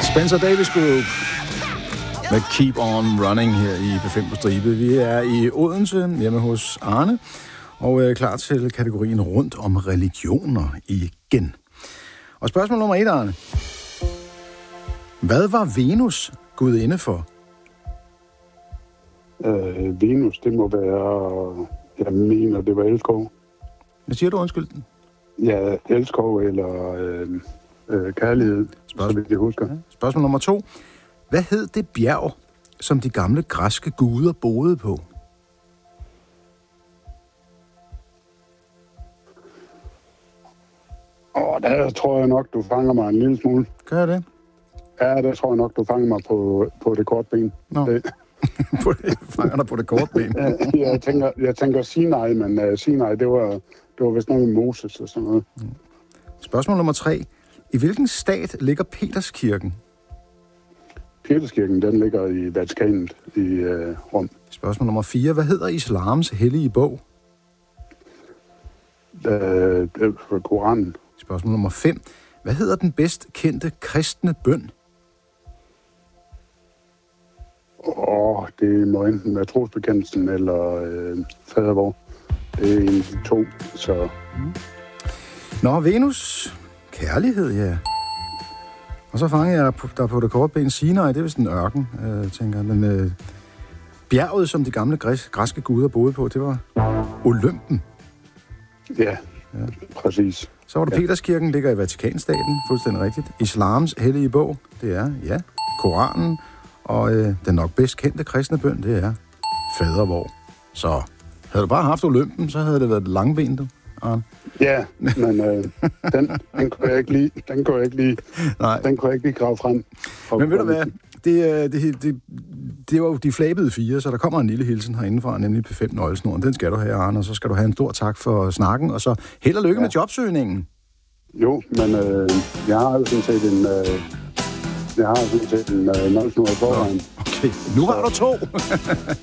Spencer Davis Group med Keep On Running her i P5 på stribe. Vi er i Odense, hjemme hos Arne, og er klar til kategorien rundt om religioner igen. Og spørgsmål nummer 1, Arne. Hvad var Venus gudinde for? Venus, det må være... Jeg mener, det var elskov. Hvad siger du, undskyld? Ja, elskov eller kærlighed, så vidt jeg husker. Ja. Spørgsmål nummer 2. Hvad hed det bjerg, som de gamle græske guder boede på? Der tror jeg nok, du fanger mig en lille smule. Gør det? Ja, der tror jeg nok, du fanger mig på det korte ben. Nå. Fanger dig på det korte ben? jeg tænker Sinai, men Sinai, det var vist noget med Moses og sådan noget. Spørgsmål nummer 3. I hvilken stat ligger Peterskirken? Peterskirken, den ligger i Vatikanet i Rom. Spørgsmål nummer 4. Hvad hedder islams hellige bog? Koranen. Spørgsmål nummer 5. Hvad hedder den bedst kendte kristne bøn? Det må enten være trosbekendelsen eller fadervor. Det er en af de to, så... Nå, Venus. Kærlighed, ja. Og så fanger jeg der på det korte ben Sinai. Det er vist en ørken, tænker jeg. Men bjerget, som de gamle græske guder boede på, det var Olympen. Ja, præcis. Så var det Peterskirken, ligger i Vatikanstaten, fuldstændig rigtigt. Islams hellige bog, det er, Koranen. Og den nok bedst kendte kristne bøn, det er fadervor. Så havde du bare haft Olympen, så havde det været langben, du, Arne. Ja, men den kunne jeg ikke lige. Den kunne jeg ikke lige grave frem. Men ved du hvad? Det var jo de flabede 4, så der kommer en lille hilsen herindefra, nemlig P5 Nøglesnoren. Den skal du have, Arne, og så skal du have en stor tak for snakken, og så held og lykke med jobsøgningen. Jo, men jeg har jo sådan set en nøglesnor i forvejen. Okay, nu har du 2.